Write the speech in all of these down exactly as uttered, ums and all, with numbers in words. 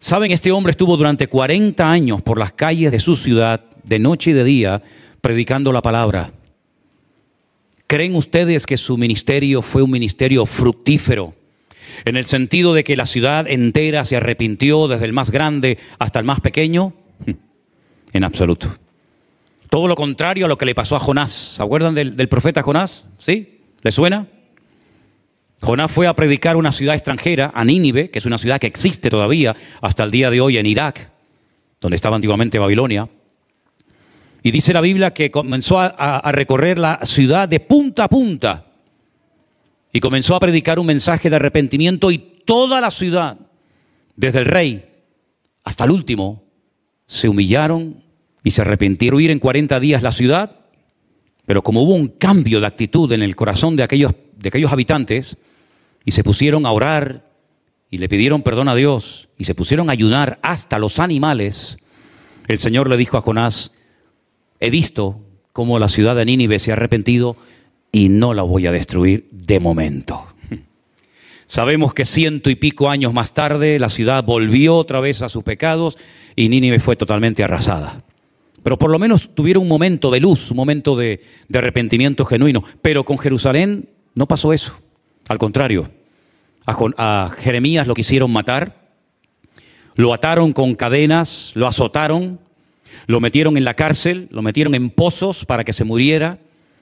Saben, este hombre estuvo durante cuarenta años por las calles de su ciudad, de noche y de día, predicando la palabra. ¿Creen ustedes que su ministerio fue un ministerio fructífero? En el sentido de que la ciudad entera se arrepintió, desde el más grande hasta el más pequeño. En absoluto. Todo lo contrario a lo que le pasó a Jonás. ¿Se acuerdan del, del profeta Jonás? ¿Sí? ¿Le suena? Jonás fue a predicar a una ciudad extranjera, a Nínive, que es una ciudad que existe todavía hasta el día de hoy en Irak, donde estaba antiguamente Babilonia. Y dice la Biblia que comenzó a, a, a recorrer la ciudad de punta a punta. Y comenzó a predicar un mensaje de arrepentimiento y toda la ciudad, desde el rey hasta el último, se humillaron y se arrepintieron. Ir en cuarenta días la ciudad, pero como hubo un cambio de actitud en el corazón de aquellos, de aquellos habitantes, y se pusieron a orar y le pidieron perdón a Dios y se pusieron a ayudar hasta los animales, el Señor le dijo a Jonás: he visto cómo la ciudad de Nínive se ha arrepentido y no la voy a destruir de momento. Sabemos que ciento y pico años más tarde la ciudad volvió otra vez a sus pecados y Nínive fue totalmente arrasada. Pero por lo menos tuvieron un momento de luz, un momento de, de arrepentimiento genuino. Pero con Jerusalén no pasó eso. Al contrario, a, a Jeremías lo quisieron matar, lo ataron con cadenas, lo azotaron, lo metieron en la cárcel, lo metieron en pozos para que se muriera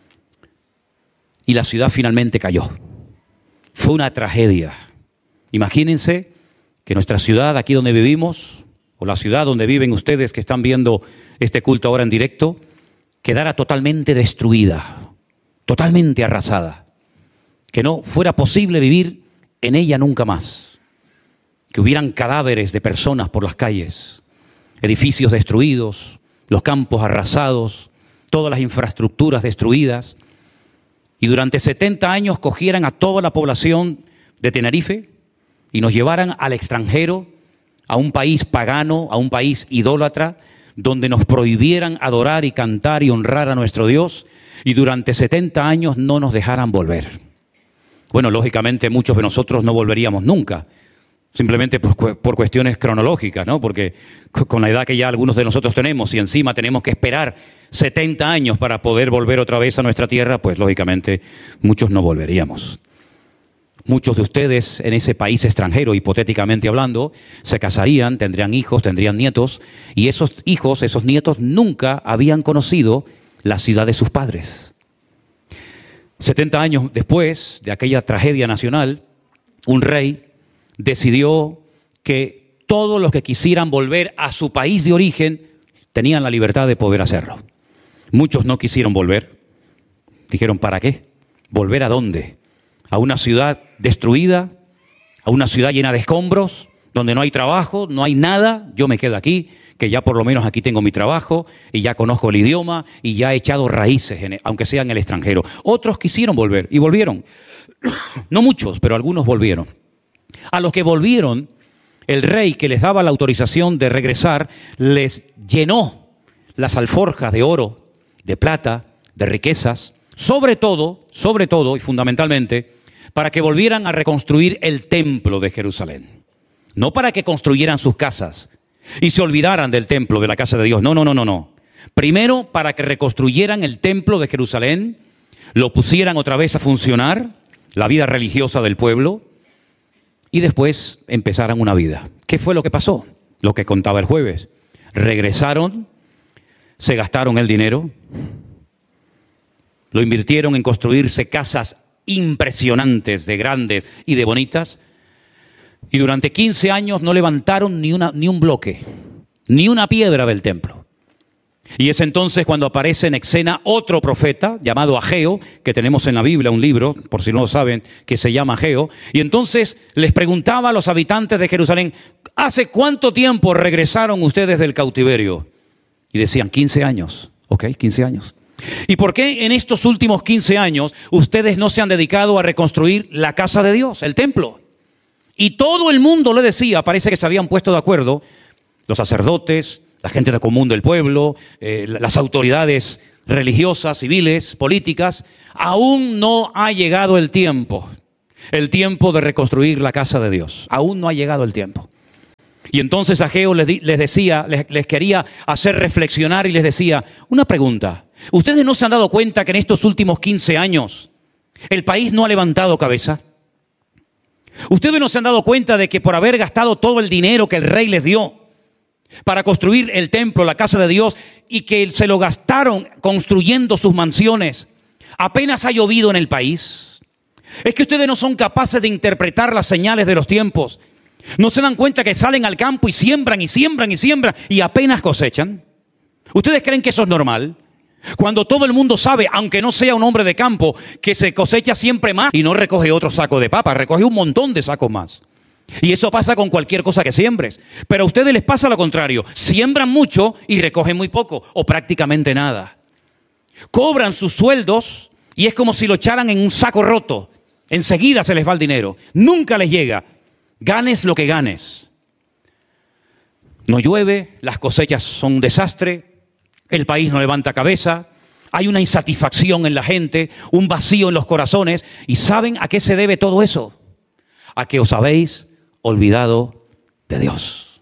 y la ciudad finalmente cayó. Fue una tragedia. Imagínense que nuestra ciudad, aquí donde vivimos, o la ciudad donde viven ustedes que están viendo este culto ahora en directo, quedara totalmente destruida, totalmente arrasada. Que no fuera posible vivir en ella nunca más. Que hubieran cadáveres de personas por las calles, edificios destruidos, los campos arrasados, todas las infraestructuras destruidas. Y durante setenta años cogieran a toda la población de Tenerife y nos llevaran al extranjero, a un país pagano, a un país idólatra, donde nos prohibieran adorar y cantar y honrar a nuestro Dios, y durante setenta años no nos dejaran volver. Bueno, lógicamente muchos de nosotros no volveríamos nunca, simplemente por, por cuestiones cronológicas, ¿no? Porque con la edad que ya algunos de nosotros tenemos y encima tenemos que esperar setenta años para poder volver otra vez a nuestra tierra, pues lógicamente muchos no volveríamos. Muchos de ustedes en ese país extranjero, hipotéticamente hablando, se casarían, tendrían hijos, tendrían nietos, y esos hijos, esos nietos nunca habían conocido la ciudad de sus padres. setenta años después de aquella tragedia nacional, un rey decidió que todos los que quisieran volver a su país de origen tenían la libertad de poder hacerlo. Muchos no quisieron volver. Dijeron, ¿para qué? ¿Volver a dónde? ¿A una ciudad destruida? ¿A una ciudad llena de escombros? Donde no hay trabajo, no hay nada. Yo me quedo aquí, que ya por lo menos aquí tengo mi trabajo y ya conozco el idioma y ya he echado raíces, en, aunque sea en el extranjero. Otros quisieron volver y volvieron. No muchos, pero algunos volvieron. A los que volvieron, el rey que les daba la autorización de regresar les llenó las alforjas de oro, de plata, de riquezas, sobre todo, sobre todo y fundamentalmente, para que volvieran a reconstruir el templo de Jerusalén. No para que construyeran sus casas y se olvidaran del templo, de la casa de Dios. No, no, no, no, no. Primero, para que reconstruyeran el templo de Jerusalén, lo pusieran otra vez a funcionar, la vida religiosa del pueblo, y después empezaran una vida. ¿Qué fue lo que pasó? Lo que contaba el jueves. Regresaron, se gastaron el dinero, lo invirtieron en construirse casas impresionantes, de grandes y de bonitas, y durante quince años no levantaron ni, una, ni un bloque, ni una piedra del templo. Y es entonces cuando aparece en escena otro profeta llamado Ageo, que tenemos en la Biblia un libro, por si no lo saben, que se llama Ageo. Y entonces les preguntaba a los habitantes de Jerusalén, ¿hace cuánto tiempo regresaron ustedes del cautiverio? Y decían, quince años. Ok, quince años. ¿Y por qué en estos últimos quince años ustedes no se han dedicado a reconstruir la casa de Dios, el templo? Y todo el mundo le decía, parece que se habían puesto de acuerdo, los sacerdotes, la gente de común del pueblo, eh, las autoridades religiosas, civiles, políticas, aún no ha llegado el tiempo, el tiempo de reconstruir la casa de Dios. Aún no ha llegado el tiempo. Y entonces Ageo les, di, les decía, les, les quería hacer reflexionar y les decía, una pregunta. ¿Ustedes no se han dado cuenta que en estos últimos quince años el país no ha levantado cabeza? ¿Ustedes no se han dado cuenta de que por haber gastado todo el dinero que el rey les dio para construir el templo, la casa de Dios, y que se lo gastaron construyendo sus mansiones, apenas ha llovido en el país? Es que ustedes no son capaces de interpretar las señales de los tiempos. ¿No se dan cuenta que salen al campo y siembran y siembran y siembran y apenas cosechan? ¿Ustedes creen que eso es normal? Cuando todo el mundo sabe, aunque no sea un hombre de campo, que se cosecha siempre más y no recoge otro saco de papa, recoge un montón de sacos más. Y eso pasa con cualquier cosa que siembres. Pero a ustedes les pasa lo contrario. Siembran mucho y recogen muy poco o prácticamente nada. Cobran sus sueldos y es como si lo echaran en un saco roto. Enseguida se les va el dinero. Nunca les llega. Ganes lo que ganes. No llueve, las cosechas son un desastre, el país no levanta cabeza, hay una insatisfacción en la gente, un vacío en los corazones. ¿Y saben a qué se debe todo eso? A que os habéis olvidado de Dios.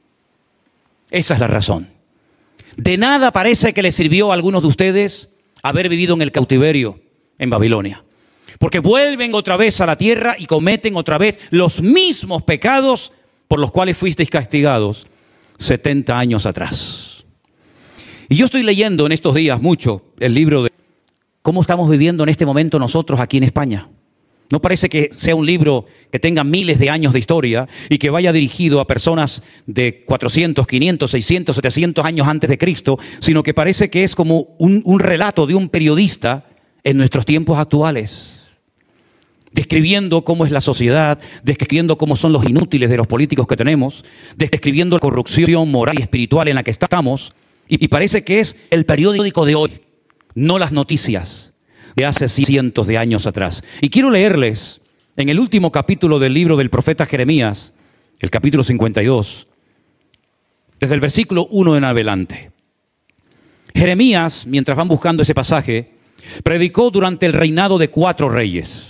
Esa es la razón. De nada parece que les sirvió a algunos de ustedes haber vivido en el cautiverio en Babilonia. Porque vuelven otra vez a la tierra y cometen otra vez los mismos pecados por los cuales fuisteis castigados setenta años atrás. Y yo estoy leyendo en estos días mucho el libro de cómo estamos viviendo en este momento nosotros aquí en España. No parece que sea un libro que tenga miles de años de historia y que vaya dirigido a personas de cuatrocientos, quinientos, seiscientos, setecientos años antes de Cristo, sino que parece que es como un, un relato de un periodista en nuestros tiempos actuales. Describiendo cómo es la sociedad, describiendo cómo son los inútiles de los políticos que tenemos, describiendo la corrupción moral y espiritual en la que estamos, y, y parece que es el periódico de hoy, no las noticias de hace cientos de años atrás. Y quiero leerles en el último capítulo del libro del profeta Jeremías, el capítulo cincuenta y dos, desde el versículo uno en adelante. Jeremías, mientras van buscando ese pasaje, predicó durante el reinado de cuatro reyes.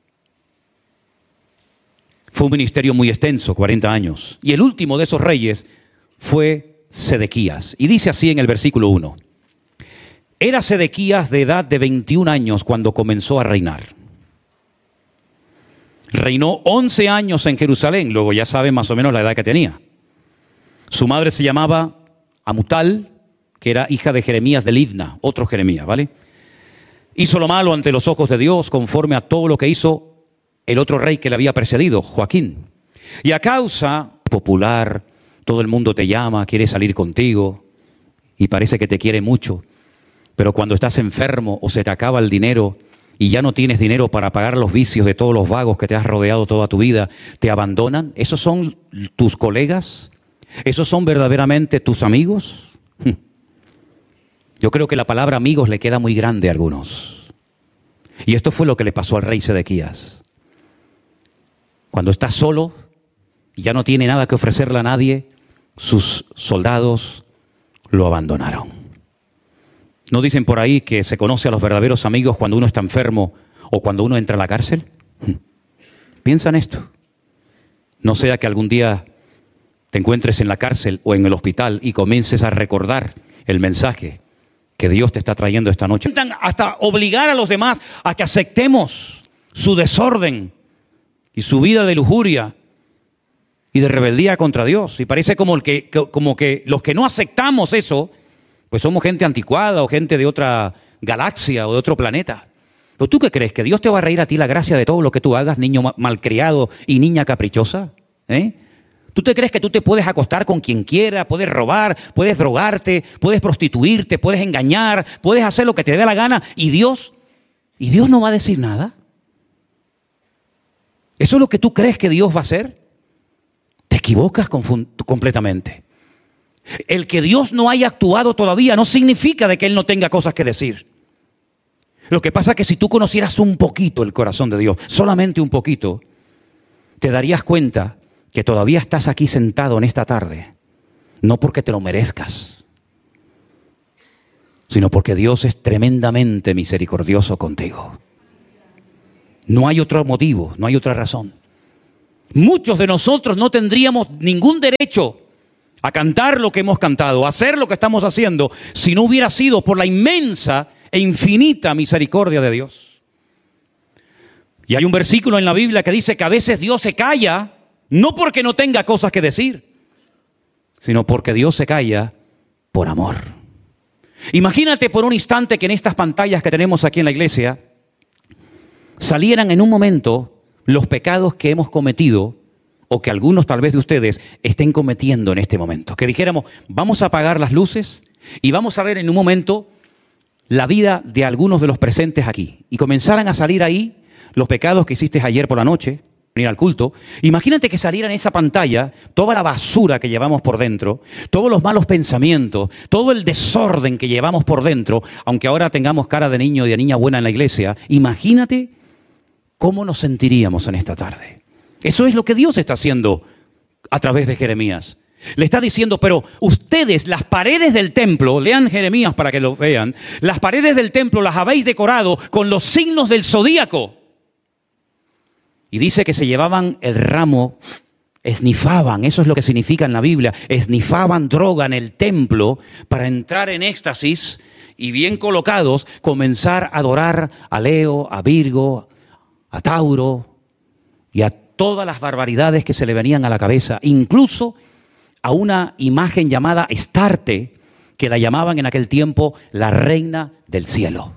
Fue un ministerio muy extenso, cuarenta años. Y el último de esos reyes fue Sedequías. Y dice así en el versículo uno. Era Sedequías de edad de veintiún años cuando comenzó a reinar. Reinó once años en Jerusalén. Luego ya saben más o menos la edad que tenía. Su madre se llamaba Amutal, que era hija de Jeremías de Libna, otro Jeremías, ¿vale? Hizo lo malo ante los ojos de Dios conforme a todo lo que hizo el otro rey que le había precedido, Joaquín. Y a causa popular, todo el mundo te llama, quiere salir contigo y parece que te quiere mucho. Pero cuando estás enfermo o se te acaba el dinero y ya no tienes dinero para pagar los vicios de todos los vagos que te has rodeado toda tu vida, te abandonan. ¿Esos son tus colegas? ¿Esos son verdaderamente tus amigos? Yo creo que la palabra amigos le queda muy grande a algunos. Y esto fue lo que le pasó al rey Sedequías. Cuando está solo y ya no tiene nada que ofrecerle a nadie, sus soldados lo abandonaron. ¿No dicen por ahí que se conoce a los verdaderos amigos cuando uno está enfermo o cuando uno entra a la cárcel? Piensa en esto. No sea que algún día te encuentres en la cárcel o en el hospital y comiences a recordar el mensaje que Dios te está trayendo esta noche. Intentan hasta obligar a los demás a que aceptemos su desorden y su vida de lujuria y de rebeldía contra Dios. Y parece como, el que, como que los que no aceptamos eso, pues somos gente anticuada o gente de otra galaxia o de otro planeta. ¿Pero tú qué crees? ¿Que Dios te va a reír a ti la gracia de todo lo que tú hagas, niño malcriado y niña caprichosa? ¿Eh? ¿Tú te crees que tú te puedes acostar con quien quiera, puedes robar, puedes drogarte, puedes prostituirte, puedes engañar, puedes hacer lo que te dé la gana y Dios, y Dios no va a decir nada? ¿Eso es lo que tú crees que Dios va a hacer? Te equivocas completamente. El que Dios no haya actuado todavía no significa de que Él no tenga cosas que decir. Lo que pasa es que si tú conocieras un poquito el corazón de Dios, solamente un poquito, te darías cuenta que todavía estás aquí sentado en esta tarde, no porque te lo merezcas, sino porque Dios es tremendamente misericordioso contigo. No hay otro motivo, no hay otra razón. Muchos de nosotros no tendríamos ningún derecho a cantar lo que hemos cantado, a hacer lo que estamos haciendo, si no hubiera sido por la inmensa e infinita misericordia de Dios. Y hay un versículo en la Biblia que dice que a veces Dios se calla, no porque no tenga cosas que decir, sino porque Dios se calla por amor. Imagínate por un instante que en estas pantallas que tenemos aquí en la iglesia salieran en un momento los pecados que hemos cometido o que algunos tal vez de ustedes estén cometiendo en este momento. Que dijéramos, vamos a apagar las luces y vamos a ver en un momento la vida de algunos de los presentes aquí. Y comenzaran a salir ahí los pecados que hiciste ayer por la noche, venir al culto. Imagínate que saliera en esa pantalla toda la basura que llevamos por dentro, todos los malos pensamientos, todo el desorden que llevamos por dentro, aunque ahora tengamos cara de niño y de niña buena en la iglesia. Imagínate cómo nos sentiríamos en esta tarde. Eso es lo que Dios está haciendo a través de Jeremías. Le está diciendo, pero ustedes, las paredes del templo, lean Jeremías para que lo vean, las paredes del templo las habéis decorado con los signos del zodíaco. Y dice que se llevaban el ramo, esnifaban, eso es lo que significa en la Biblia, esnifaban droga en el templo para entrar en éxtasis y bien colocados comenzar a adorar a Leo, a Virgo, a Tauro y a todas las barbaridades que se le venían a la cabeza, incluso a una imagen llamada Astarte, que la llamaban en aquel tiempo la reina del cielo.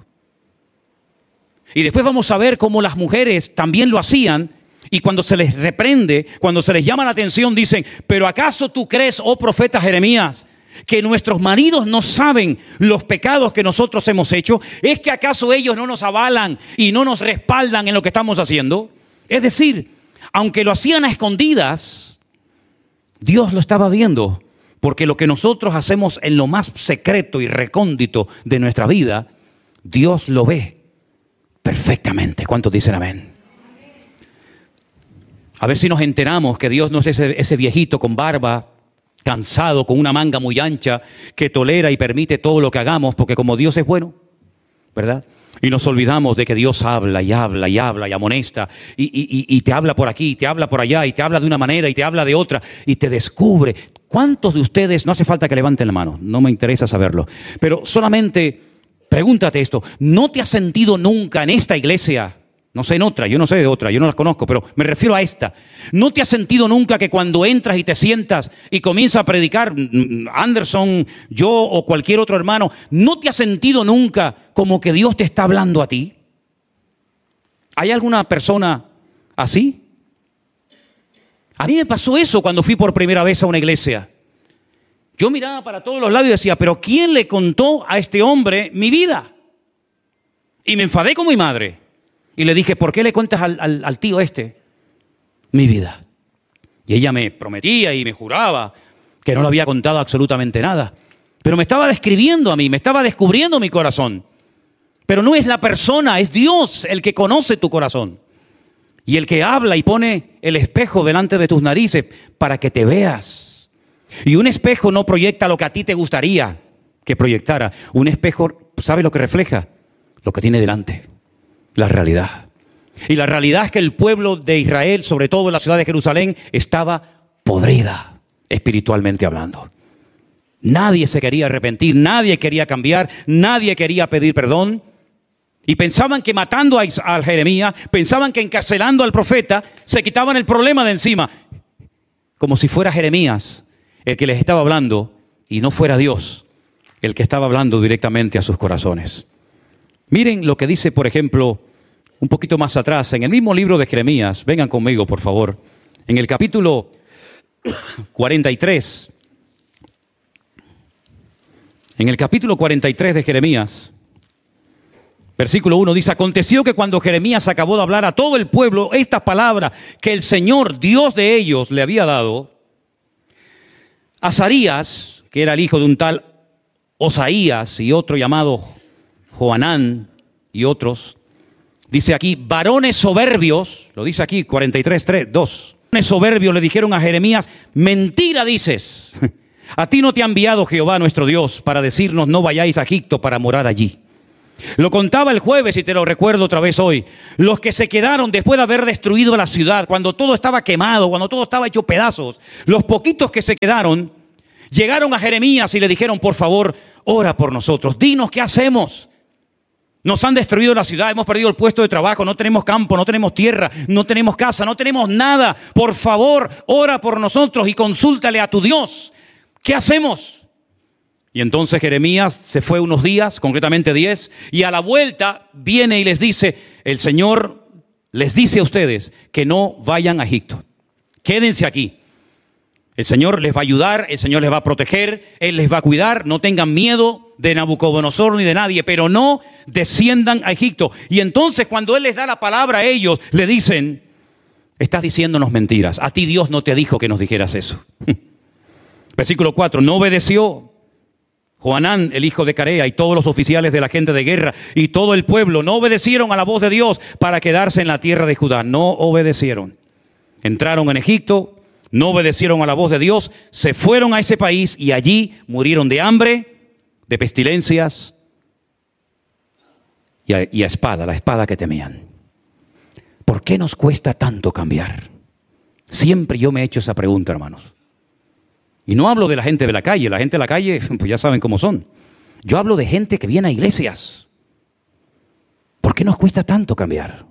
Y después vamos a ver cómo las mujeres también lo hacían, y cuando se les reprende, cuando se les llama la atención, dicen, ¿pero acaso tú crees, oh profeta Jeremías, que nuestros maridos no saben los pecados que nosotros hemos hecho? ¿Es que acaso ellos no nos avalan y no nos respaldan en lo que estamos haciendo? Es decir, aunque lo hacían a escondidas, Dios lo estaba viendo, porque lo que nosotros hacemos en lo más secreto y recóndito de nuestra vida, Dios lo ve perfectamente. ¿Cuántos dicen amén? A ver si nos enteramos que Dios no es ese, ese viejito con barba, cansado, con una manga muy ancha, que tolera y permite todo lo que hagamos, porque como Dios es bueno, ¿verdad? Y nos olvidamos de que Dios habla y habla y habla y amonesta y, y, y, y te habla por aquí, y te habla por allá, y te habla de una manera y te habla de otra y te descubre. ¿Cuántos de ustedes, no hace falta que levanten la mano, no me interesa saberlo, pero solamente pregúntate esto, ¿no te has sentido nunca en esta iglesia? No sé en otra, yo no sé de otra, yo no las conozco, pero me refiero a esta. ¿No te has sentido nunca que cuando entras y te sientas y comienza a predicar Anderson, yo o cualquier otro hermano, ¿no te has sentido nunca como que Dios te está hablando a ti? ¿Hay alguna persona así? A mí me pasó eso cuando fui por primera vez a una iglesia. Yo miraba para todos los lados y decía, ¿pero quién le contó a este hombre mi vida? Y me enfadé con mi madre. Y le dije, ¿por qué le cuentas al, al, al tío este mi vida? Y ella me prometía y me juraba que no le había contado absolutamente nada. Pero me estaba describiendo a mí, me estaba descubriendo mi corazón. Pero no es la persona, es Dios el que conoce tu corazón. Y el que habla y pone el espejo delante de tus narices para que te veas. Y un espejo no proyecta lo que a ti te gustaría que proyectara. Un espejo, ¿sabe lo que refleja? Lo que tiene delante. La realidad. Y la realidad es que el pueblo de Israel, sobre todo en la ciudad de Jerusalén, estaba podrida, espiritualmente hablando. Nadie se quería arrepentir, nadie quería cambiar, nadie quería pedir perdón. Y pensaban que matando a, a Jeremías, pensaban que encarcelando al profeta, se quitaban el problema de encima. Como si fuera Jeremías el que les estaba hablando y no fuera Dios el que estaba hablando directamente a sus corazones. Miren lo que dice, por ejemplo, un poquito más atrás, en el mismo libro de Jeremías. Vengan conmigo, por favor. En el capítulo cuarenta y tres. En el capítulo cuarenta y tres de Jeremías, versículo uno, dice, aconteció que cuando Jeremías acabó de hablar a todo el pueblo esta palabra que el Señor, Dios de ellos, le había dado, Azarías, que era el hijo de un tal Osaías y otro llamado Joanán y otros, dice aquí, varones soberbios, lo dice aquí, cuarenta y tres, tres, dos. Varones soberbios le dijeron a Jeremías, mentira dices, a ti no te ha enviado Jehová nuestro Dios para decirnos no vayáis a Egipto para morar allí. Lo contaba el jueves y te lo recuerdo otra vez hoy. Los que se quedaron después de haber destruido la ciudad, cuando todo estaba quemado, cuando todo estaba hecho pedazos, los poquitos que se quedaron, llegaron a Jeremías y le dijeron, por favor, ora por nosotros, dinos qué hacemos. Nos han destruido la ciudad, hemos perdido el puesto de trabajo, no tenemos campo, no tenemos tierra, no tenemos casa, no tenemos nada. Por favor, ora por nosotros y consúltale a tu Dios. ¿Qué hacemos? Y entonces Jeremías se fue unos días, concretamente diez, y a la vuelta viene y les dice, el Señor les dice a ustedes que no vayan a Egipto. Quédense aquí. El Señor les va a ayudar, el Señor les va a proteger, Él les va a cuidar. No tengan miedo de Nabucodonosor ni de nadie, pero no desciendan a Egipto. Y entonces cuando Él les da la palabra a ellos, le dicen, estás diciéndonos mentiras. A ti Dios no te dijo que nos dijeras eso. Versículo cuatro, no obedeció Johanán, el hijo de Carea, y todos los oficiales de la gente de guerra y todo el pueblo no obedecieron a la voz de Dios para quedarse en la tierra de Judá. No obedecieron. Entraron en Egipto, no obedecieron a la voz de Dios, se fueron a ese país y allí murieron de hambre, de pestilencias y a, y a espada, la espada que temían. ¿Por qué nos cuesta tanto cambiar? Siempre yo me he hecho esa pregunta, hermanos. Y no hablo de la gente de la calle, la gente de la calle, pues ya saben cómo son. Yo hablo de gente que viene a iglesias. ¿Por qué nos cuesta tanto cambiar?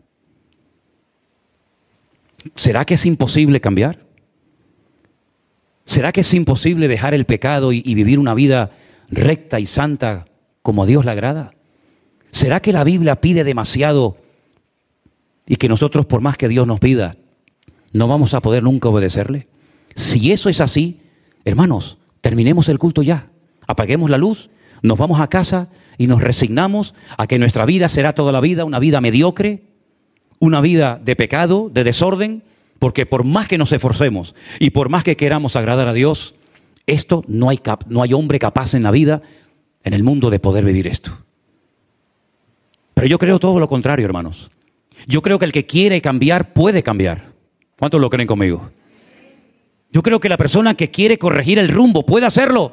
¿Será que es imposible cambiar? ¿Será que es imposible dejar el pecado y, y vivir una vida recta y santa como a Dios le agrada? ¿Será que la Biblia pide demasiado y que nosotros, por más que Dios nos pida, no vamos a poder nunca obedecerle? Si eso es así, hermanos, terminemos el culto ya, apaguemos la luz, nos vamos a casa y nos resignamos a que nuestra vida será toda la vida una vida mediocre, una vida de pecado, de desorden, porque por más que nos esforcemos y por más que queramos agradar a Dios, esto no hay, cap- no hay hombre capaz en la vida, en el mundo, de poder vivir esto. Pero yo creo todo lo contrario, hermanos. Yo creo que el que quiere cambiar puede cambiar. ¿Cuántos lo creen conmigo? Yo creo que la persona que quiere corregir el rumbo puede hacerlo.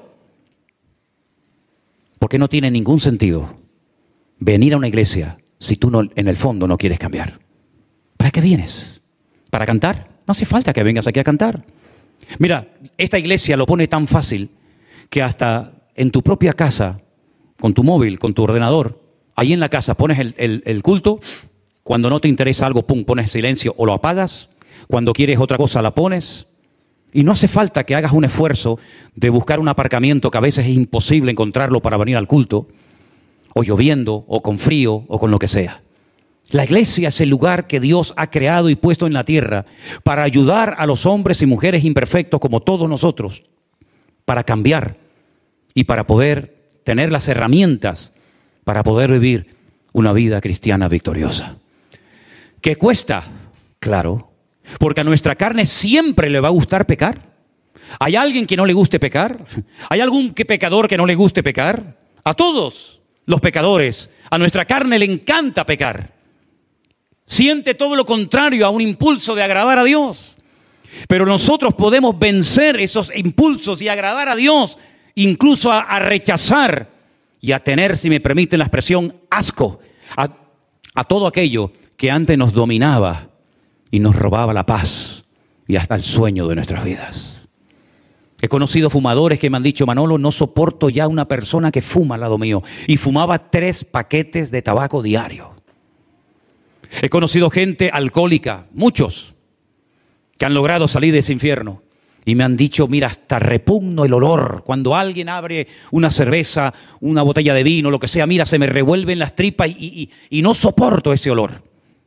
Porque no tiene ningún sentido venir a una iglesia si tú no, en el fondo no quieres cambiar. ¿Para qué vienes? ¿Para cantar? No hace falta que vengas aquí a cantar. Mira, esta iglesia lo pone tan fácil que hasta en tu propia casa, con tu móvil, con tu ordenador, ahí en la casa pones el, el, el culto. Cuando no te interesa algo, pum, pones silencio o lo apagas. Cuando quieres otra cosa, la pones. Y no hace falta que hagas un esfuerzo de buscar un aparcamiento que a veces es imposible encontrarlo para venir al culto, o lloviendo, o con frío, o con lo que sea. La iglesia es el lugar que Dios ha creado y puesto en la tierra para ayudar a los hombres y mujeres imperfectos como todos nosotros, para cambiar y para poder tener las herramientas para poder vivir una vida cristiana victoriosa. ¿Qué cuesta? Claro. Porque a nuestra carne siempre le va a gustar pecar. ¿Hay alguien que no le guste pecar? ¿Hay algún que pecador que no le guste pecar? A todos los pecadores, a nuestra carne le encanta pecar. Siente todo lo contrario a un impulso de agradar a Dios. Pero nosotros podemos vencer esos impulsos y agradar a Dios, incluso a, a rechazar y a tener, si me permiten la expresión, asco a, a todo aquello que antes nos dominaba y nos robaba la paz y hasta el sueño de nuestras vidas. He conocido fumadores que me han dicho, Manolo, no soporto ya una persona que fuma al lado mío. Y fumaba tres paquetes de tabaco diario. He conocido gente alcohólica, muchos, que han logrado salir de ese infierno. Y me han dicho, mira, hasta repugno el olor. Cuando alguien abre una cerveza, una botella de vino, lo que sea, mira, se me revuelven las tripas y, y, y no soporto ese olor.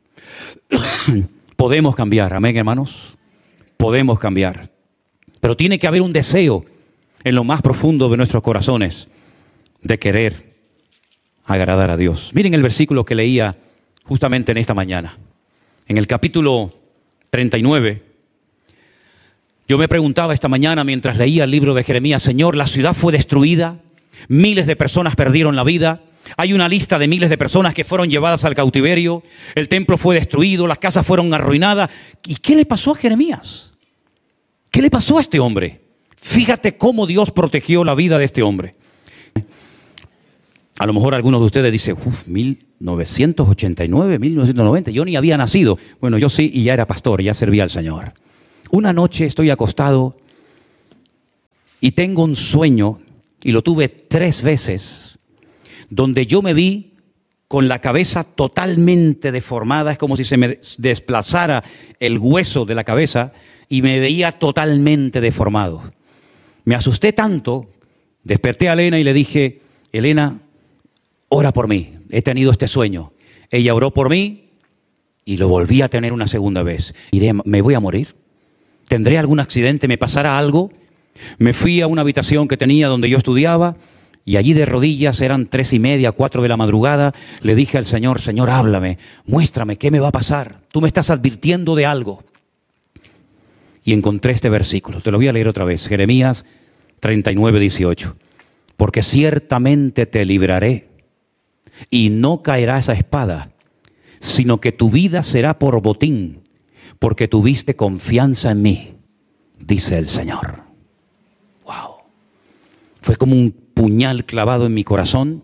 Podemos cambiar, amén, hermanos. Podemos cambiar. Pero tiene que haber un deseo en lo más profundo de nuestros corazones de querer agradar a Dios. Miren el versículo que leía justamente en esta mañana. En el capítulo treinta y nueve, yo me preguntaba esta mañana mientras leía el libro de Jeremías, Señor, la ciudad fue destruida, miles de personas perdieron la vida. Hay una lista de miles de personas que fueron llevadas al cautiverio, el templo fue destruido, las casas fueron arruinadas. ¿Y qué le pasó a Jeremías? ¿Qué le pasó a este hombre? Fíjate cómo Dios protegió la vida de este hombre. A lo mejor algunos de ustedes dicen, uff, mil novecientos ochenta y nueve, mil novecientos noventa, yo ni había nacido. Bueno, yo sí, y ya era pastor, ya servía al Señor. Una noche estoy acostado y tengo un sueño, y lo tuve tres veces, donde yo me vi con la cabeza totalmente deformada, es como si se me desplazara el hueso de la cabeza y me veía totalmente deformado. Me asusté tanto, desperté a Elena y le dije, Elena, ora por mí, he tenido este sueño. Ella oró por mí y lo volví a tener una segunda vez. Iré, ¿me voy a morir? ¿Tendré algún accidente? ¿Me pasará algo? Me fui a una habitación que tenía donde yo estudiaba y allí de rodillas, eran tres y media, cuatro de la madrugada, le dije al Señor, Señor, háblame, muéstrame, ¿qué me va a pasar? Tú me estás advirtiendo de algo. Y encontré este versículo, te lo voy a leer otra vez, Jeremías treinta y nueve, dieciocho. Porque ciertamente te libraré y no caerá esa espada, sino que tu vida será por botín, porque tuviste confianza en mí, dice el Señor. Wow. Fue como un puñal clavado en mi corazón.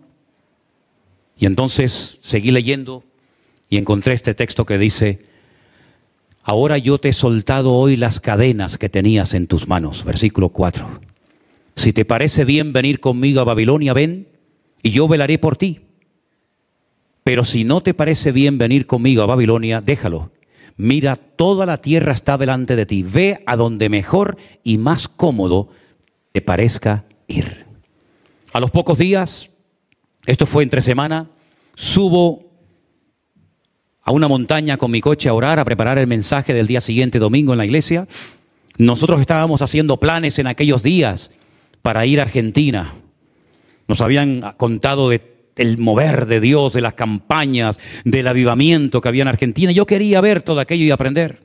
Y entonces seguí leyendo y encontré este texto que dice, ahora yo te he soltado hoy las cadenas que tenías en tus manos. Versículo cuatro. Si te parece bien venir conmigo a Babilonia, ven, y yo velaré por ti. Pero si no te parece bien venir conmigo a Babilonia, déjalo. Mira, toda la tierra está delante de ti. Ve a donde mejor y más cómodo te parezca ir. A los pocos días, esto fue entre semana, subo a una montaña con mi coche a orar, a preparar el mensaje del día siguiente, domingo, en la iglesia. Nosotros estábamos haciendo planes en aquellos días para ir a Argentina. Nos habían contado de el mover de Dios, de las campañas, del avivamiento que había en Argentina. Yo quería ver todo aquello y aprender.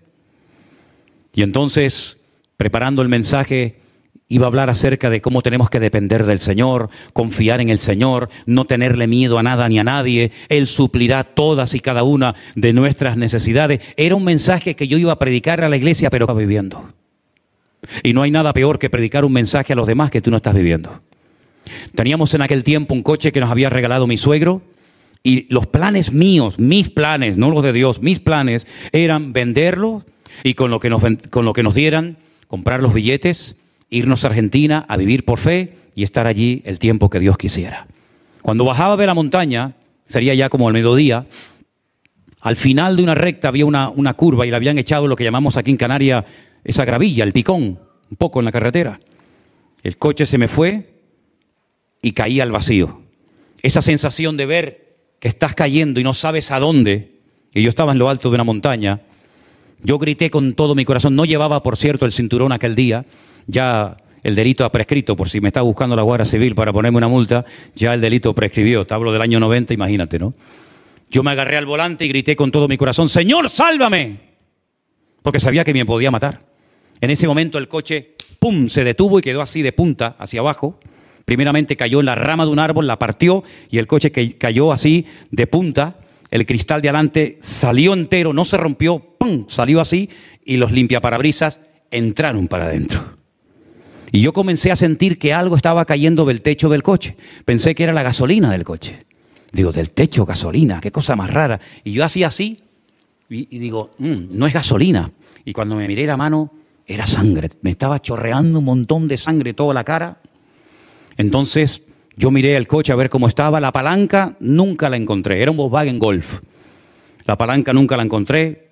Y entonces, preparando el mensaje, iba a hablar acerca de cómo tenemos que depender del Señor, confiar en el Señor, no tenerle miedo a nada ni a nadie. Él suplirá todas y cada una de nuestras necesidades. Era un mensaje que yo iba a predicar a la iglesia, pero estaba viviendo. Y no hay nada peor que predicar un mensaje a los demás que tú no estás viviendo. Teníamos en aquel tiempo un coche que nos había regalado mi suegro y los planes míos, mis planes, no los de Dios, mis planes eran venderlo y con lo que nos, con lo que nos dieran, comprar los billetes, irnos a Argentina a vivir por fe y estar allí el tiempo que Dios quisiera. Cuando bajaba de la montaña, sería ya como al mediodía, al final de una recta había una, una curva y le habían echado lo que llamamos aquí en Canarias esa gravilla, el picón, un poco en la carretera. El coche se me fue y caí al vacío. Esa sensación de ver que estás cayendo y no sabes a dónde, y yo estaba en lo alto de una montaña, yo grité con todo mi corazón. No llevaba, por cierto, el cinturón aquel día, ya el delito ha prescrito, por si me está buscando la Guardia Civil para ponerme una multa, ya el delito prescribió. Te hablo del año noventa, imagínate, ¿no? Yo me agarré al volante y grité con todo mi corazón, Señor, sálvame, porque sabía que me podía matar. En ese momento el coche, pum, se detuvo y quedó así de punta hacia abajo. Primeramente cayó en la rama de un árbol, la partió y el coche que cayó así de punta. El cristal de adelante salió entero, no se rompió, ¡pum!, salió así y los limpiaparabrisas entraron para adentro. Y yo comencé a sentir que algo estaba cayendo del techo del coche. Pensé que era la gasolina del coche. Digo, del techo, gasolina, qué cosa más rara. Y yo hacía así y, y digo, mmm, no es gasolina. Y cuando me miré la mano, era sangre. Me estaba chorreando un montón de sangre toda la cara. Entonces yo miré el coche a ver cómo estaba. La palanca nunca la encontré. Era un Volkswagen Golf. La palanca nunca la encontré.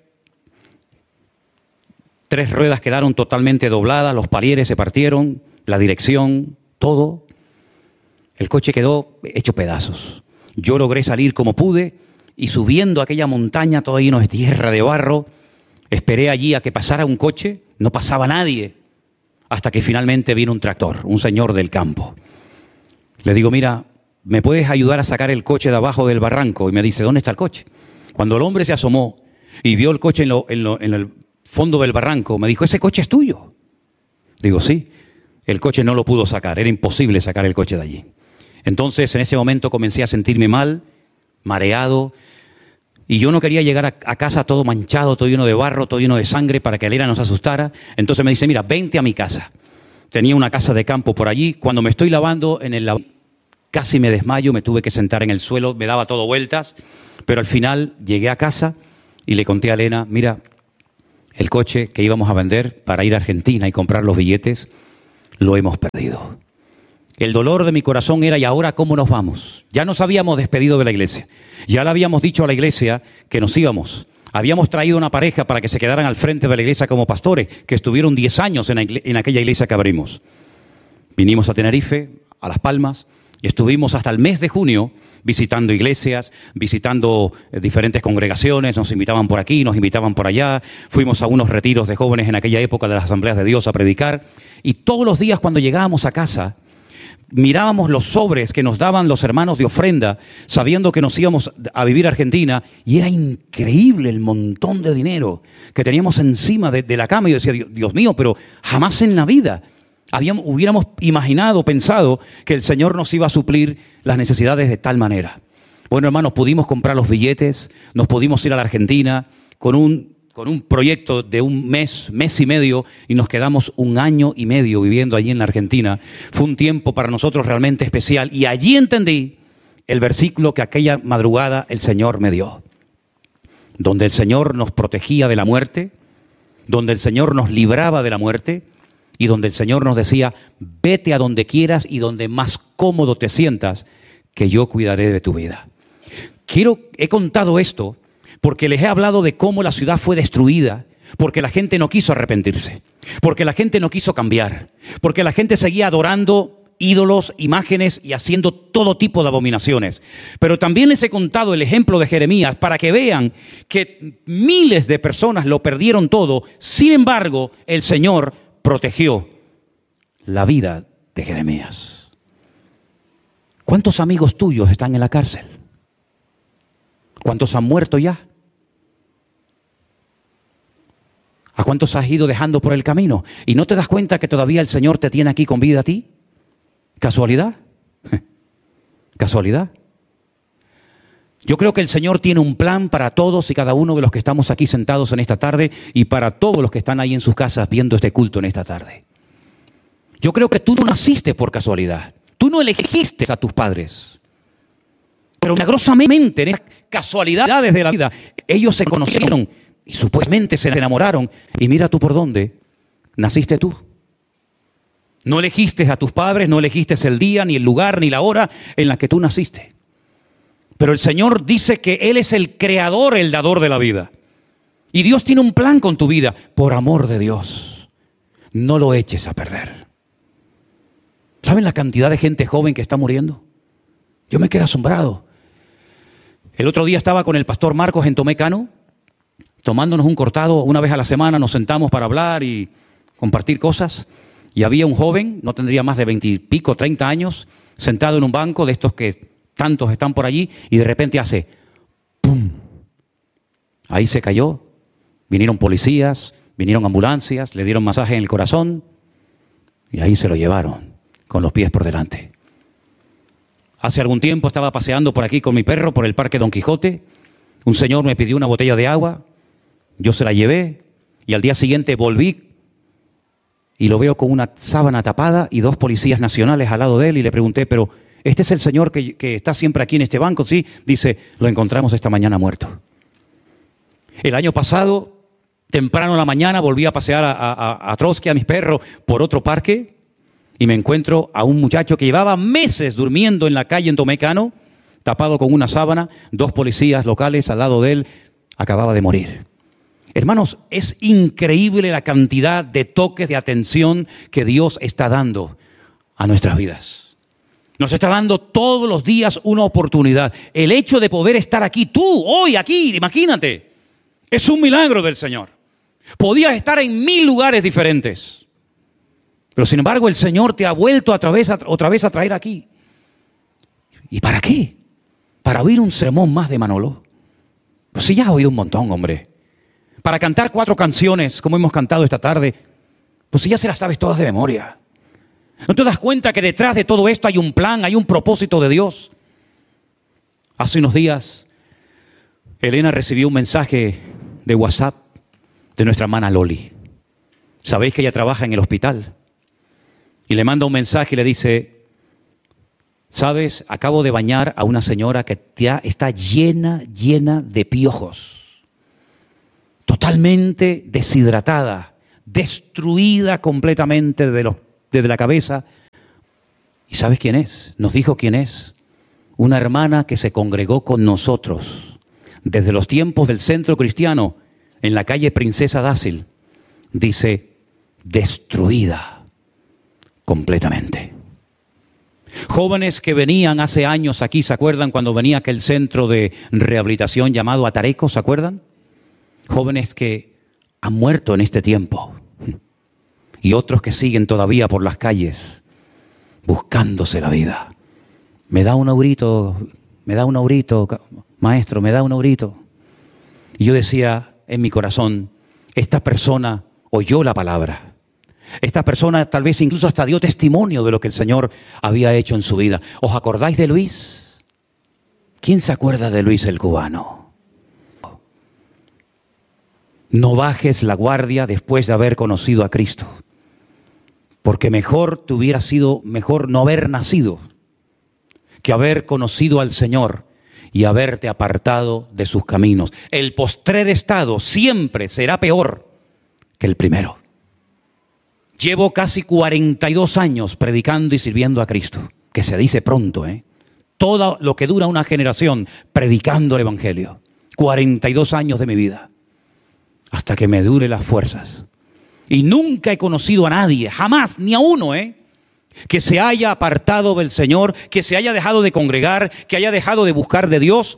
Tres ruedas quedaron totalmente dobladas. Los palieres se partieron. La dirección, todo. El coche quedó hecho pedazos. Yo logré salir como pude y subiendo aquella montaña toda llena de tierra, de barro, esperé allí a que pasara un coche. No pasaba nadie. Hasta que finalmente vino un tractor, un señor del campo. Le digo, mira, ¿me puedes ayudar a sacar el coche de abajo del barranco? Y me dice, ¿dónde está el coche? Cuando el hombre se asomó y vio el coche en, lo, en, lo, en el fondo del barranco, me dijo, ¿ese coche es tuyo? Digo, sí. El coche no lo pudo sacar, era imposible sacar el coche de allí. Entonces, en ese momento comencé a sentirme mal, mareado, y yo no quería llegar a, a casa todo manchado, todo lleno de barro, todo lleno de sangre, para que Elena no se asustara. Entonces me dice, mira, vente a mi casa. Tenía una casa de campo por allí. Cuando me estoy lavando en el lavabo, casi me desmayo, me tuve que sentar en el suelo, me daba todo vueltas, pero al final llegué a casa y le conté a Elena, mira, el coche que íbamos a vender para ir a Argentina y comprar los billetes, lo hemos perdido. El dolor de mi corazón era, ¿y ahora cómo nos vamos? Ya nos habíamos despedido de la iglesia. Ya le habíamos dicho a la iglesia que nos íbamos. Habíamos traído una pareja para que se quedaran al frente de la iglesia como pastores, que estuvieron diez años en, en aquella iglesia que abrimos. Vinimos a Tenerife, a Las Palmas, y estuvimos hasta el mes de junio visitando iglesias, visitando eh, diferentes congregaciones, nos invitaban por aquí, nos invitaban por allá, fuimos a unos retiros de jóvenes en aquella época de las Asambleas de Dios a predicar, y todos los días cuando llegábamos a casa, mirábamos los sobres que nos daban los hermanos de ofrenda, sabiendo que nos íbamos a vivir a Argentina, y era increíble el montón de dinero que teníamos encima de, de la cama. Y yo decía, Dios, Dios mío, pero jamás en la vida habíamos, hubiéramos imaginado, pensado que el Señor nos iba a suplir las necesidades de tal manera. Bueno, hermanos, pudimos comprar los billetes, nos pudimos ir a la Argentina con un, con un proyecto de un mes, mes y medio, y nos quedamos un año y medio viviendo allí en la Argentina. Fue un tiempo para nosotros realmente especial, y allí entendí el versículo que aquella madrugada el Señor me dio, donde el Señor nos protegía de la muerte, donde el Señor nos libraba de la muerte, y donde el Señor nos decía, vete a donde quieras y donde más cómodo te sientas, que yo cuidaré de tu vida. Quiero, he contado esto porque les he hablado de cómo la ciudad fue destruida, porque la gente no quiso arrepentirse, porque la gente no quiso cambiar, porque la gente seguía adorando ídolos, imágenes y haciendo todo tipo de abominaciones. Pero también les he contado el ejemplo de Jeremías para que vean que miles de personas lo perdieron todo. Sin embargo, el Señor protegió la vida de Jeremías. ¿Cuántos amigos tuyos están en la cárcel? ¿Cuántos han muerto ya? ¿A cuántos has ido dejando por el camino? ¿Y no te das cuenta que todavía el Señor te tiene aquí con vida a ti? ¿Casualidad? ¿Casualidad? Yo creo que el Señor tiene un plan para todos y cada uno de los que estamos aquí sentados en esta tarde, y para todos los que están ahí en sus casas viendo este culto en esta tarde. Yo creo que tú no naciste por casualidad. Tú no elegiste a tus padres. Pero milagrosamente, en esas casualidades de la vida, ellos se conocieron y supuestamente se enamoraron. Y mira tú por dónde naciste tú. No elegiste a tus padres, no elegiste el día, ni el lugar, ni la hora en la que tú naciste. Pero el Señor dice que Él es el creador, el dador de la vida. Y Dios tiene un plan con tu vida. Por amor de Dios, no lo eches a perder. ¿Saben la cantidad de gente joven que está muriendo? Yo me quedé asombrado. El otro día estaba con el pastor Marcos en Tomé Cano, tomándonos un cortado. Una vez a la semana nos sentamos para hablar y compartir cosas. Y había un joven, no tendría más de veintipico, treinta años, sentado en un banco de estos que tantos están por allí, y de repente hace ¡pum! Ahí se cayó. Vinieron policías, vinieron ambulancias, le dieron masaje en el corazón y ahí se lo llevaron con los pies por delante. Hace algún tiempo estaba paseando por aquí con mi perro por el Parque Don Quijote. Un señor me pidió una botella de agua, yo se la llevé, y al día siguiente volví y lo veo con una sábana tapada y dos policías nacionales al lado de él, y le pregunté, pero ¿este es el señor que, que está siempre aquí en este banco? Sí, dice, lo encontramos esta mañana muerto. El año pasado, temprano en la mañana, volví a pasear a, a, a Trotsky, a mis perros, por otro parque, y me encuentro a un muchacho que llevaba meses durmiendo en la calle en Tomé Cano, tapado con una sábana, dos policías locales al lado de él, acababa de morir. Hermanos, es increíble la cantidad de toques de atención que Dios está dando a nuestras vidas. Nos está dando todos los días una oportunidad. El hecho de poder estar aquí, tú, hoy, aquí, imagínate, es un milagro del Señor. Podías estar en mil lugares diferentes, pero sin embargo el Señor te ha vuelto otra vez, otra vez a traer aquí. ¿Y para qué? Para oír un sermón más de Manolo. Pues sí, ya has oído un montón, hombre. Para cantar cuatro canciones, como hemos cantado esta tarde, pues sí, ya se las sabes todas de memoria. ¿No te das cuenta que detrás de todo esto hay un plan, hay un propósito de Dios? Hace unos días, Elena recibió un mensaje de WhatsApp de nuestra hermana Loli. Sabéis que ella trabaja en el hospital. Y le manda un mensaje y le dice, Sabes, acabo de bañar a una señora que ya está llena, llena de piojos. Totalmente deshidratada, destruida completamente desde, los, desde la cabeza. ¿Y sabes quién es? Nos dijo quién es. Una hermana que se congregó con nosotros desde los tiempos del Centro Cristiano en la calle Princesa Dácil. Dice, destruida completamente. Jóvenes que venían hace años aquí, ¿se acuerdan cuando venía aquel centro de rehabilitación llamado Atareco? ¿Se acuerdan? Jóvenes que han muerto en este tiempo y otros que siguen todavía por las calles buscándose la vida. Me da un aurito, me da un aurito, maestro, me da un aurito. Y yo decía en mi corazón, esta persona oyó la palabra. Esta persona tal vez incluso hasta dio testimonio de lo que el Señor había hecho en su vida. ¿Os acordáis de Luis? ¿Quién se acuerda de Luis el cubano? No bajes la guardia después de haber conocido a Cristo. Porque mejor te hubiera sido, mejor no haber nacido que haber conocido al Señor y haberte apartado de sus caminos. El postrer estado siempre será peor que el primero. Llevo casi cuarenta y dos años predicando y sirviendo a Cristo, que se dice pronto, ¿eh? Todo lo que dura una generación predicando el Evangelio. cuarenta y dos años de mi vida, hasta que me dure las fuerzas. Y nunca he conocido a nadie, jamás, ni a uno, ¿eh? que se haya apartado del Señor, que se haya dejado de congregar, que haya dejado de buscar de Dios,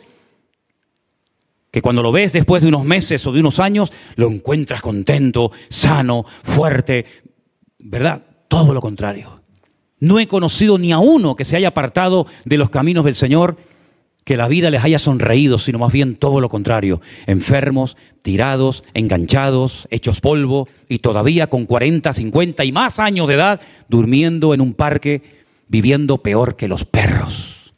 que cuando lo ves después de unos meses o de unos años, lo encuentras contento, sano, fuerte, ¿verdad? Todo lo contrario. No he conocido ni a uno que se haya apartado de los caminos del Señor, que la vida les haya sonreído, sino más bien todo lo contrario. Enfermos, tirados, enganchados, hechos polvo y todavía con cuarenta, cincuenta y más años de edad, durmiendo en un parque, viviendo peor que los perros.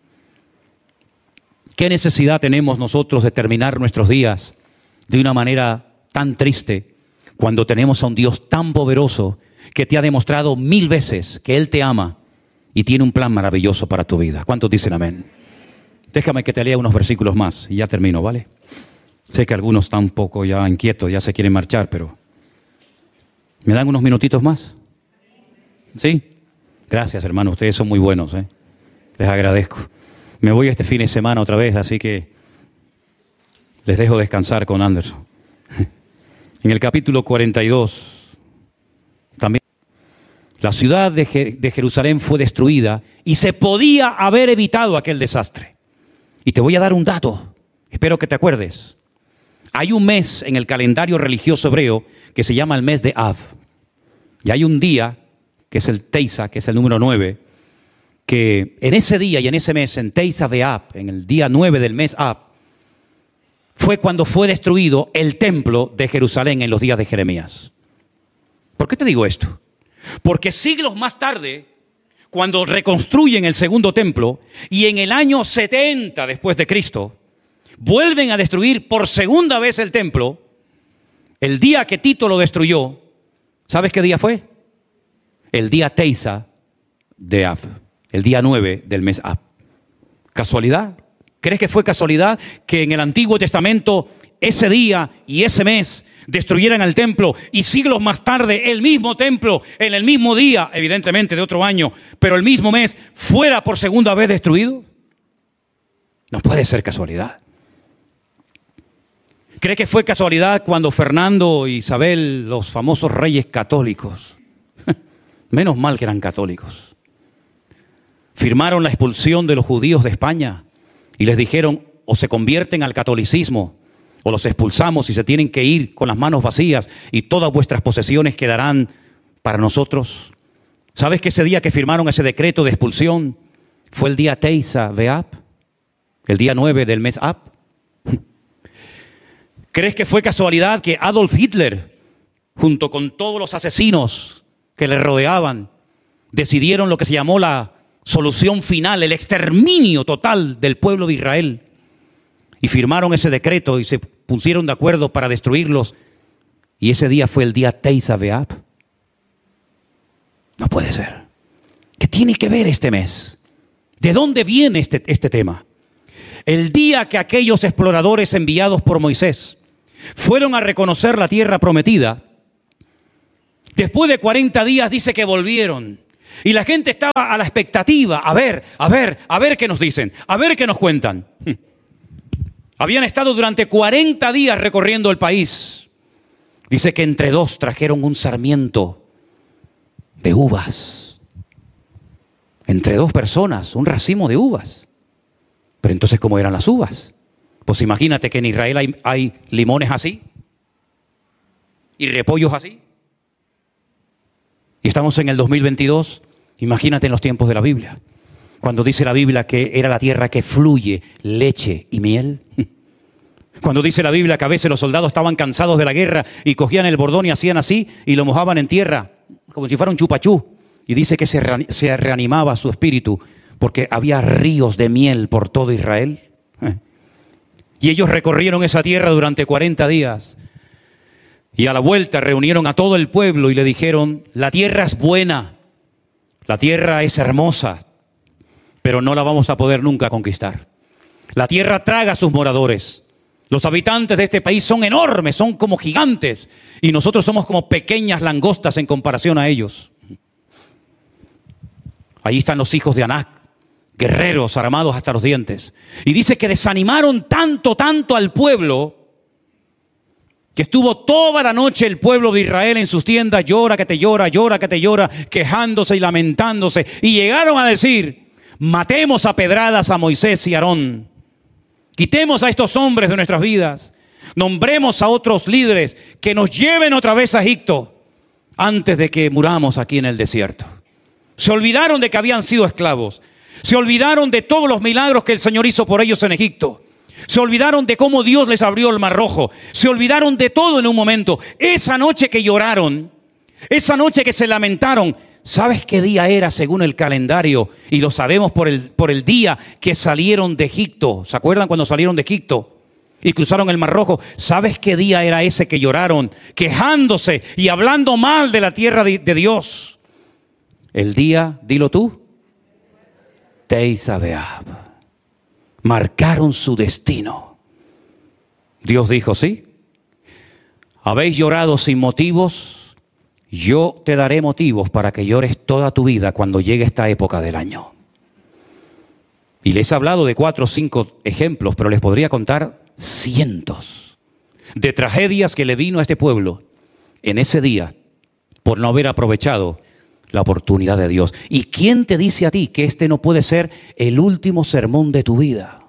¿Qué necesidad tenemos nosotros de terminar nuestros días de una manera tan triste cuando tenemos a un Dios tan poderoso que te ha demostrado mil veces que Él te ama y tiene un plan maravilloso para tu vida? ¿Cuántos dicen amén? Déjame que te lea unos versículos más y ya termino, ¿vale? Sé que algunos están un poco ya inquietos, ya se quieren marchar, pero ¿me dan unos minutitos más? ¿Sí? Gracias, hermano, ustedes son muy buenos, ¿eh? Les agradezco. Me voy este fin de semana otra vez, así que les dejo descansar con Anderson. En el capítulo cuarenta y dos, también la ciudad de, Je- de Jerusalén fue destruida y se podía haber evitado aquel desastre. Y te voy a dar un dato, espero que te acuerdes. Hay un mes en el calendario religioso hebreo que se llama el mes de Av. Y hay un día, que es el Teisa, que es el número nueve, que en ese día y en ese mes, en Teisa de Av, en el día nueve del mes Av, fue cuando fue destruido el templo de Jerusalén en los días de Jeremías. ¿Por qué te digo esto? Porque siglos más tarde, cuando reconstruyen el segundo templo, y en el año setenta después de Cristo, vuelven a destruir por segunda vez el templo, el día que Tito lo destruyó, ¿sabes qué día fue? El día Teisa de Av, el día nueve del mes Av. ¿Casualidad? ¿Crees que fue casualidad que en el Antiguo Testamento ese día y ese mes destruyeran el templo y siglos más tarde el mismo templo en el mismo día, evidentemente de otro año, pero el mismo mes, fuera por segunda vez destruido? No puede ser casualidad. ¿Cree que fue casualidad cuando Fernando e Isabel, los famosos reyes católicos, menos mal que eran católicos, firmaron la expulsión de los judíos de España y les dijeron, o se convierten al catolicismo o los expulsamos y se tienen que ir con las manos vacías y todas vuestras posesiones quedarán para nosotros? ¿Sabes que ese día que firmaron ese decreto de expulsión fue el día Teisa de Av? El día nueve del mes Av. ¿Crees que fue casualidad que Adolf Hitler, junto con todos los asesinos que le rodeaban, decidieron lo que se llamó la solución final, el exterminio total del pueblo de Israel? Y firmaron ese decreto y se pusieron de acuerdo para destruirlos. Y ese día fue el día Teisa de Av. No puede ser. ¿Qué tiene que ver este mes? ¿De dónde viene este, este tema? El día que aquellos exploradores enviados por Moisés fueron a reconocer la tierra prometida, después de cuarenta días dice que volvieron. Y la gente estaba a la expectativa, a ver, a ver, a ver qué nos dicen, a ver qué nos cuentan. Habían estado durante cuarenta días recorriendo el país. Dice que entre dos trajeron un sarmiento de uvas. Entre dos personas, un racimo de uvas. Pero entonces, ¿cómo eran las uvas? Pues imagínate que en Israel hay, hay limones así y repollos así. Y estamos en el dos mil veintidós. Imagínate en los tiempos de la Biblia, cuando dice la Biblia que era la tierra que fluye leche y miel. Cuando dice la Biblia que a veces los soldados estaban cansados de la guerra y cogían el bordón y hacían así y lo mojaban en tierra como si fuera un chupachú. Y dice que se, re, se reanimaba su espíritu porque había ríos de miel por todo Israel. Y ellos recorrieron esa tierra durante cuarenta días. Y a la vuelta reunieron a todo el pueblo y le dijeron: la tierra es buena, la tierra es hermosa, pero no la vamos a poder nunca conquistar. La tierra traga a sus moradores. Los habitantes de este país son enormes, son como gigantes. Y nosotros somos como pequeñas langostas en comparación a ellos. Ahí están los hijos de Anac, guerreros armados hasta los dientes. Y dice que desanimaron tanto, tanto al pueblo, que estuvo toda la noche el pueblo de Israel en sus tiendas, llora que te llora, llora que te llora, quejándose y lamentándose. Y llegaron a decir: matemos a pedradas a Moisés y Aarón. Quitemos a estos hombres de nuestras vidas. Nombremos a otros líderes que nos lleven otra vez a Egipto antes de que muramos aquí en el desierto. Se olvidaron de que habían sido esclavos. Se olvidaron de todos los milagros que el Señor hizo por ellos en Egipto. Se olvidaron de cómo Dios les abrió el Mar Rojo. Se olvidaron de todo en un momento. Esa noche que lloraron, esa noche que se lamentaron, ¿sabes qué día era según el calendario? Y lo sabemos por el, por el día que salieron de Egipto. ¿Se acuerdan cuando salieron de Egipto y cruzaron el Mar Rojo? ¿Sabes qué día era ese que lloraron, quejándose y hablando mal de la tierra de, de Dios? El día, dilo tú, Teisá B'Av. Marcaron su destino. Dios dijo: sí, habéis llorado sin motivos, yo te daré motivos para que llores toda tu vida cuando llegue esta época del año. Y les he hablado de cuatro o cinco ejemplos, pero les podría contar cientos de tragedias que le vino a este pueblo en ese día por no haber aprovechado la oportunidad de Dios. ¿Y quién te dice a ti que este no puede ser el último sermón de tu vida?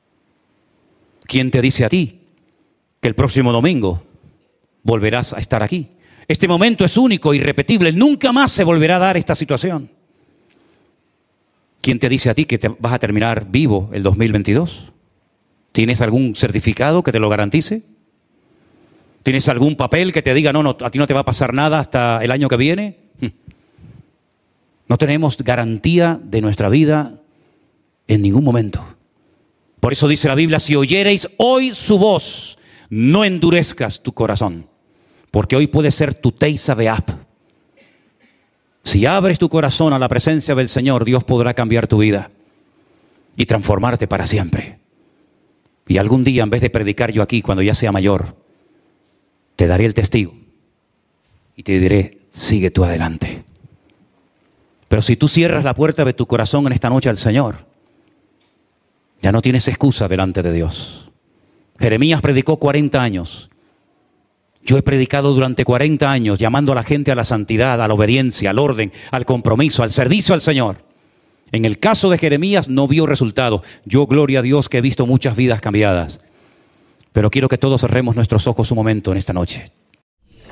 ¿Quién te dice a ti que el próximo domingo volverás a estar aquí? Este momento es único, irrepetible. Nunca más se volverá a dar esta situación. ¿Quién te dice a ti que te vas a terminar vivo el dos mil veintidós? ¿Tienes algún certificado que te lo garantice? ¿Tienes algún papel que te diga: no, no, a ti no te va a pasar nada hasta el año que viene? No tenemos garantía de nuestra vida en ningún momento. Por eso dice la Biblia: si oyereis hoy su voz, no endurezcas tu corazón, porque hoy puede ser tu Teisá B'Av. Si abres tu corazón a la presencia del Señor, Dios podrá cambiar tu vida y transformarte para siempre. Y algún día, en vez de predicar yo aquí cuando ya sea mayor, te daré el testigo y te diré: sigue tú adelante. Pero si tú cierras la puerta de tu corazón en esta noche al Señor, ya no tienes excusa delante de Dios. Jeremías predicó cuarenta años. Yo he predicado durante cuarenta años llamando a la gente a la santidad, a la obediencia, al orden, al compromiso, al servicio al Señor. En el caso de Jeremías no vio resultados. Yo, gloria a Dios, que he visto muchas vidas cambiadas. Pero quiero que todos cerremos nuestros ojos un momento en esta noche.